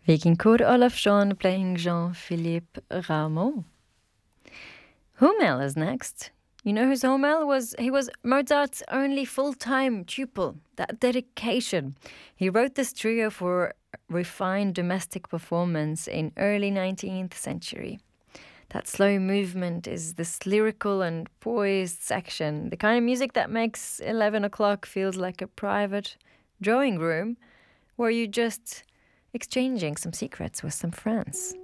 Viking Kurt Olafsson playing Jean-Philippe Rameau. Hummel is next. You know who's Hummel was? He was Mozart's only full-time pupil. That dedication. He wrote this trio for refined domestic performance in early 19th century. That slow movement is this lyrical and poised section, the kind of music that makes 11 o'clock feels like a private drawing room where you're just exchanging some secrets with some friends.